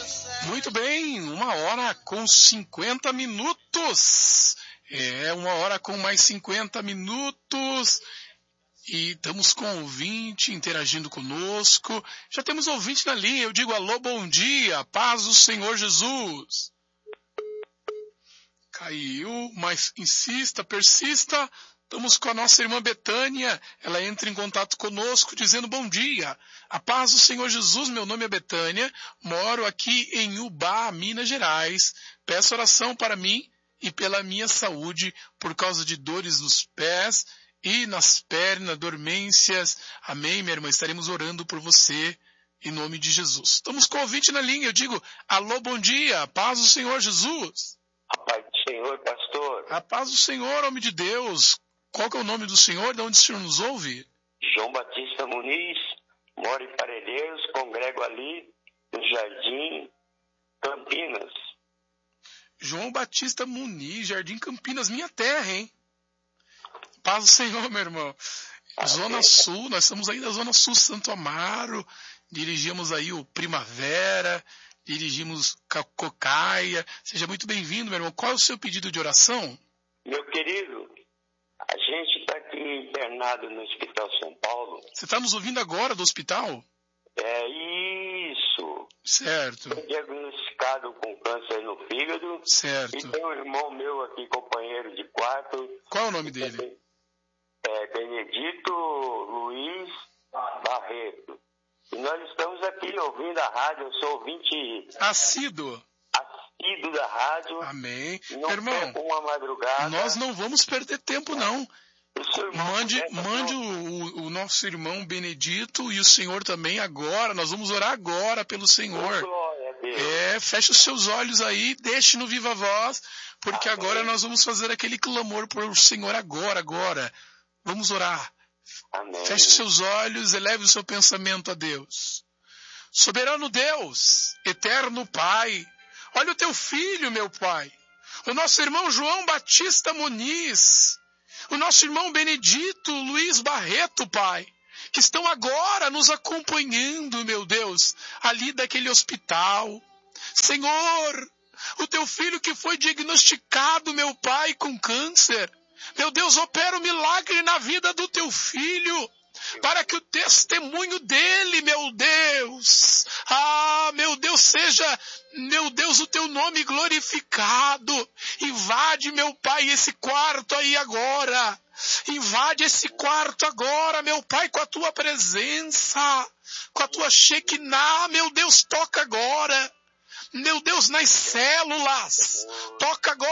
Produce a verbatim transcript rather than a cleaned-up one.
Muito bem, uma hora com cinquenta minutos. É, uma hora com mais cinquenta minutos. E estamos com ouvinte interagindo conosco. Já temos ouvinte na linha. Eu digo alô, bom dia, paz do Senhor Jesus. Caiu, mas insista, persista. Estamos com a nossa irmã Betânia. Ela entra em contato conosco dizendo bom dia. A paz do Senhor Jesus, meu nome é Betânia. Moro aqui em Ubá, Minas Gerais. Peço oração para mim e pela minha saúde por causa de dores nos pés e nas pernas, dormências. Amém, minha irmã. Estaremos orando por você em nome de Jesus. Estamos com o ouvinte na linha. Eu digo alô, bom dia. A paz do Senhor Jesus. A paz do Senhor, pastor. A paz do Senhor, homem de Deus. Qual que é o nome do Senhor? De onde o Senhor nos ouve? João Batista Muniz, moro em Parelheiros, congrego ali no Jardim Campinas. João Batista Muniz, Jardim Campinas, minha terra, hein? Paz do Senhor, meu irmão. Zona Sul, nós estamos aí da Zona Sul, Santo Amaro, dirigimos aí o Primavera, dirigimos Cocaia. Seja muito bem-vindo, meu irmão. Qual é o seu pedido de oração? Meu querido, a gente está aqui internado no Hospital São Paulo. Você está nos ouvindo agora do hospital? É isso. Certo. Fui diagnosticado com câncer no fígado. Certo. E tem um irmão meu aqui, companheiro de quarto. Qual é o nome dele? É Benedito Luiz Barreto. E nós estamos aqui ouvindo a rádio. Eu sou ouvinte assíduo. Assíduo da rádio. Amém. Não Irmão, uma madrugada. Nós não vamos perder tempo, não. Mande, Irmão, mande o, o, o nosso irmão Benedito e o Senhor também agora. Nós vamos orar agora pelo Senhor. Glória a Deus. É, feche os seus olhos aí, deixe no viva voz, porque Amém. Agora nós vamos fazer aquele clamor por o Senhor agora, agora. Vamos orar. Amém. Feche os seus olhos, eleve o seu pensamento a Deus. Soberano Deus, eterno Pai, olha o teu filho, meu Pai, o nosso irmão João Batista Muniz, o nosso irmão Benedito Luiz Barreto, Pai, que estão agora nos acompanhando, meu Deus, ali daquele hospital. Senhor, o teu filho que foi diagnosticado, meu Pai, com câncer, meu Deus, opera um milagre na vida do teu filho, para que o testemunho dele, meu Deus, ah, meu Deus, seja, meu Deus, o teu nome glorificado. Invade, meu Pai, esse quarto aí agora. Invade esse quarto agora, meu Pai, com a tua presença, com a tua Shekinah, meu Deus, toca agora. Meu Deus, nas células, toca agora.